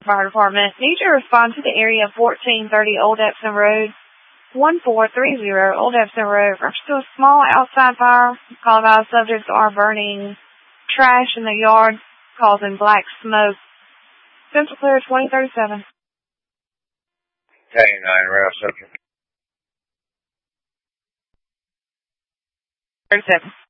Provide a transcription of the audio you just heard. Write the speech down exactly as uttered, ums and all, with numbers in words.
Fire Department. Need you to respond to the area of fourteen thirty Old Epsom Road, one four three zero Old Epsom Road. Reference to a small outside fire. Call out subjects are burning trash in the yard, causing black smoke. Central Clear twenty thirty-seven. K nine, rail subject. thirty-seven.